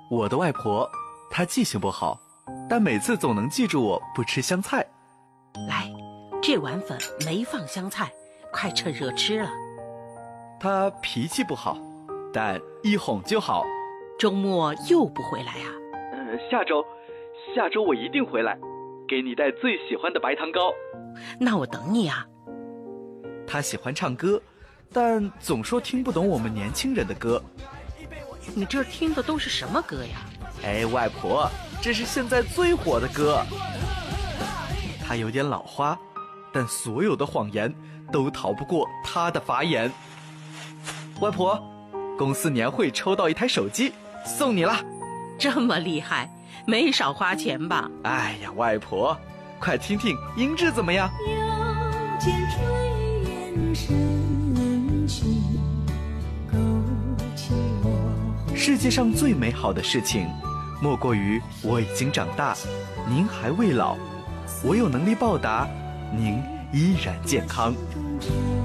我的外婆，她记性不好，但每次总能记住我不吃香菜。 来，这碗粉没放香菜，快趁热吃了。 她脾气不好，但一哄就好。 周末又不回来啊？ 下周我一定回来，给你带最喜欢的白糖糕。 那我等你啊。 她喜欢唱歌，但总说听不懂我们年轻人的歌。 你这听的都是什么歌呀？ 哎，外婆，这是现在最火的歌。她有点老花，但所有的谎言都逃不过她的法眼。外婆，公司年会抽到一台手机，送你啦！ 这么厉害，没少花钱吧？ 哎呀，外婆，快听听音质怎么样？ 又见炊烟升起，勾起我。 世界上最美好的事情，莫过于我已经长大，您还未老，我有能力报答，您依然健康。